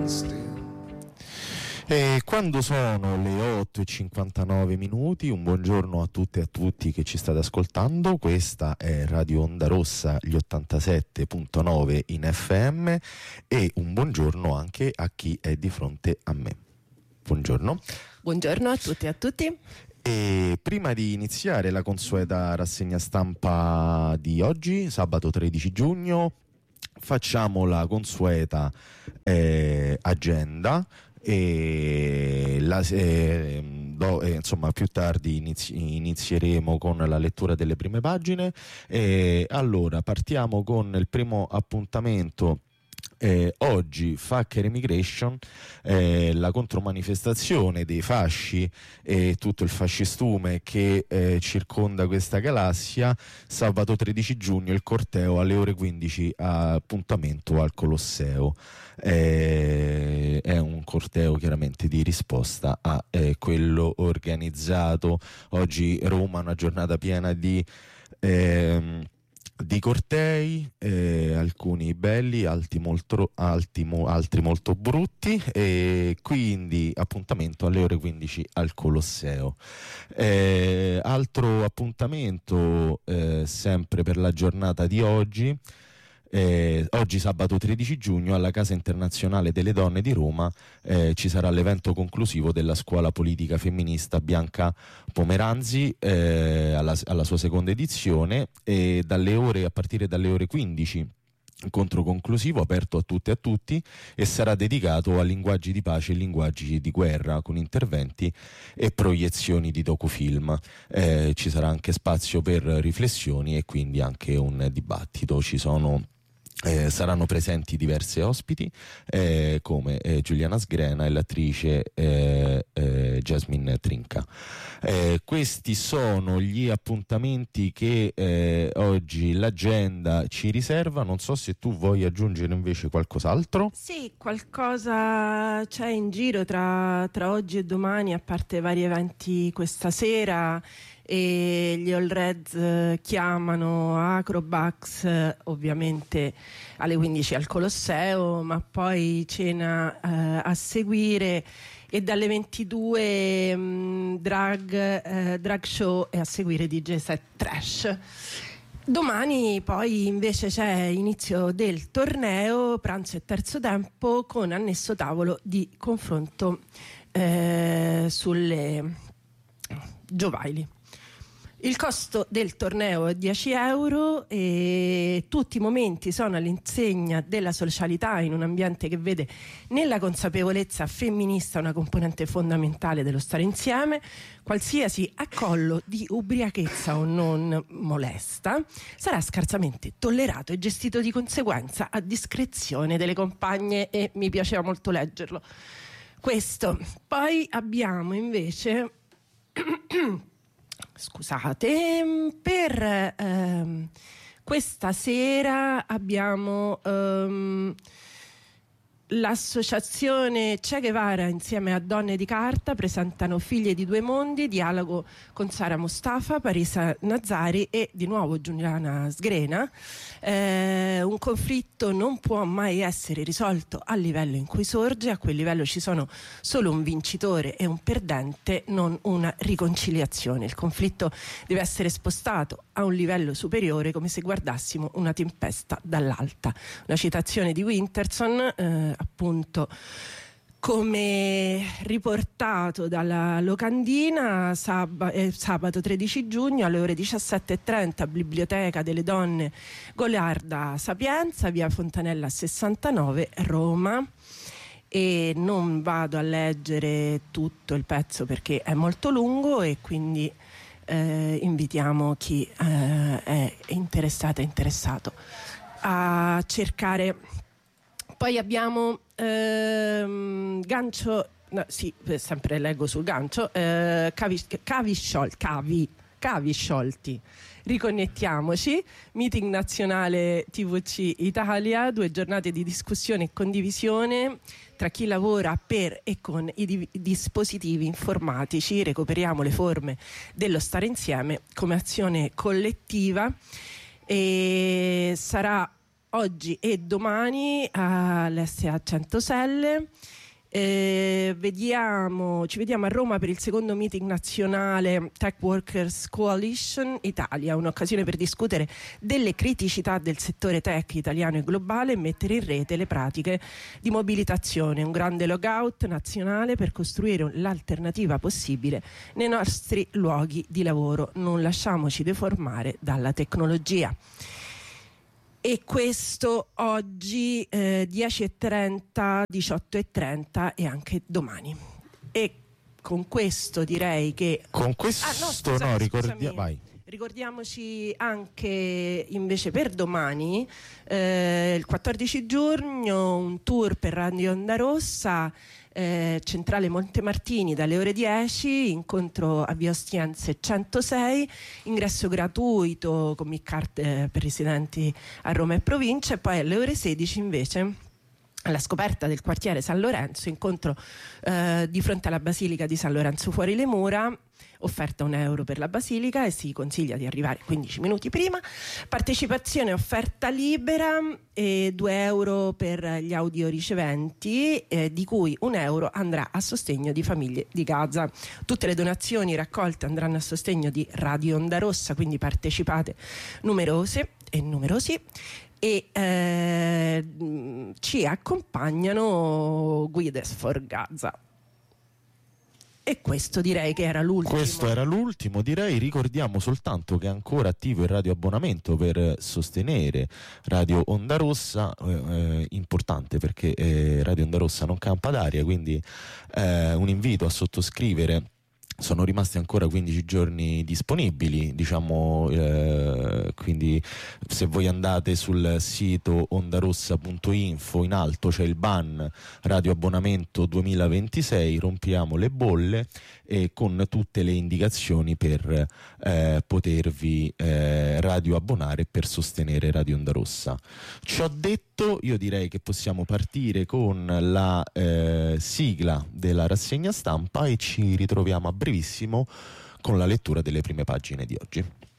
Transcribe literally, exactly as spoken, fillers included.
E quando sono le otto e cinquantanove minuti, un buongiorno a tutte e a tutti che ci state ascoltando. Questa è Radio Onda Rossa, gli ottantasette virgola nove in F M, e un buongiorno anche a chi è di fronte a me. Buongiorno. Buongiorno a tutti e a tutti. E prima di iniziare la consueta rassegna stampa di oggi, sabato tredici giugno, facciamo la consueta eh, agenda. E la, eh, do, eh, insomma più tardi inizi, inizieremo con la lettura delle prime pagine. E allora partiamo con il primo appuntamento. Eh, oggi Fucker Immigration, eh, la contromanifestazione dei fasci e tutto il fascistume che eh, circonda questa galassia. Sabato tredici giugno il corteo alle ore quindici, appuntamento al Colosseo. Eh, è un corteo chiaramente di risposta a eh, quello organizzato. Oggi Roma è una giornata piena di ehm, di cortei, eh, alcuni belli, alti molto, alti, mo, altri molto brutti, e quindi appuntamento alle ore quindici al Colosseo. Eh, altro appuntamento eh, sempre per la giornata di oggi. Eh, oggi sabato tredici giugno alla Casa Internazionale delle Donne di Roma eh, ci sarà l'evento conclusivo della scuola politica femminista Bianca Pomeranzi eh, alla, alla sua seconda edizione, e dalle ore, a partire dalle ore quindici incontro conclusivo aperto a tutte e a tutti, e sarà dedicato a linguaggi di pace e linguaggi di guerra, con interventi e proiezioni di docufilm. Eh, ci sarà anche spazio per riflessioni e quindi anche un dibattito. Ci sono Eh, saranno presenti diverse ospiti eh, come eh, Giuliana Sgrena e l'attrice eh, eh, Jasmine Trinca. Eh, questi sono gli appuntamenti che eh, oggi l'agenda ci riserva. Non so se tu vuoi aggiungere invece qualcos'altro. Sì, qualcosa c'è in giro tra, tra oggi e domani, a parte vari eventi questa sera. E gli All Reds chiamano Acrobax eh, ovviamente alle quindici al Colosseo, ma poi cena eh, a seguire, e dalle ventidue mh, drag, eh, drag show, e a seguire D J set trash. Domani poi invece c'è inizio del torneo, pranzo e terzo tempo, con annesso tavolo di confronto eh, sulle giovanili. Il costo del torneo è dieci euro e tutti i momenti sono all'insegna della socialità, in un ambiente che vede nella consapevolezza femminista una componente fondamentale dello stare insieme. Qualsiasi accollo di ubriachezza o non molesta sarà scarsamente tollerato e gestito di conseguenza a discrezione delle compagne, e mi piaceva molto leggerlo questo. Poi abbiamo invece scusate, per ehm, questa sera abbiamo ehm, l'associazione Che Guevara insieme a Donne di Carta presentano Figlie di due mondi, dialogo con Sara Mostafa, Parisa Nazari e di nuovo Giuliana Sgrena. Eh, un conflitto non può mai essere risolto al livello in cui sorge, a quel livello ci sono solo un vincitore e un perdente, non una riconciliazione. Il conflitto deve essere spostato a un livello superiore, come se guardassimo una tempesta dall'alta. Una citazione di Winterson, eh, appunto, come riportato dalla locandina. sab- eh, sabato tredici giugno alle ore diciassette e trenta, Biblioteca delle Donne Goliarda Sapienza, via Fontanella sessantanove, Roma. E non vado a leggere tutto il pezzo perché è molto lungo, e quindi eh, invitiamo chi eh, è interessato e interessato a cercare. Poi abbiamo ehm, gancio, no, sì, sempre leggo sul gancio, eh, cavi, cavi, sciol, cavi, cavi sciolti, riconnettiamoci, meeting nazionale T V C Italia, due giornate di discussione e condivisione tra chi lavora per e con i di- dispositivi informatici. Recuperiamo le forme dello stare insieme come azione collettiva, e sarà oggi e domani all'S A Centoselle. Eh, vediamo, ci vediamo a Roma per il secondo meeting nazionale Tech Workers Coalition Italia, un'occasione per discutere delle criticità del settore tech italiano e globale e mettere in rete le pratiche di mobilitazione, un grande logout nazionale per costruire l'alternativa possibile nei nostri luoghi di lavoro. Non lasciamoci deformare dalla tecnologia. E questo oggi eh, dieci e trenta, diciotto e trenta e anche domani. E con questo direi che... Con questo ah, no, scusami, no ricordiamo... Vai. Ricordiamoci anche invece per domani, eh, il quattordici giugno, un tour per Radio Onda Rossa, eh, Centrale Montemartini dalle ore dieci, incontro a Via Ostiense centosei, ingresso gratuito con mic card eh, per residenti a Roma e provincia, e poi alle ore sedici invece alla scoperta del quartiere San Lorenzo, incontro eh, di fronte alla Basilica di San Lorenzo fuori le mura, offerta un euro per la Basilica e si consiglia di arrivare quindici minuti prima, partecipazione offerta libera e due euro per gli audio riceventi, eh, di cui un euro andrà a sostegno di famiglie di Gaza. Tutte le donazioni raccolte andranno a sostegno di Radio Onda Rossa, quindi partecipate numerose e numerosi. E eh, ci accompagnano Guides for Gaza. E questo direi che era l'ultimo. Questo era l'ultimo, direi. Ricordiamo soltanto che è ancora attivo il radio abbonamento per sostenere Radio Onda Rossa, eh, eh, importante perché eh, Radio Onda Rossa non campa d'aria, quindi eh, un invito a sottoscrivere. Sono rimasti ancora quindici giorni disponibili, diciamo, eh, quindi se voi andate sul sito ondarossa punto info, in alto c'è il ban Radio Abbonamento duemilaventisei, rompiamo le bolle, e con tutte le indicazioni per eh, potervi eh, radio abbonare per sostenere Radio Onda Rossa. Ciò detto, io direi che possiamo partire con la eh, sigla della rassegna stampa e ci ritroviamo a brevissimo con la lettura delle prime pagine di oggi.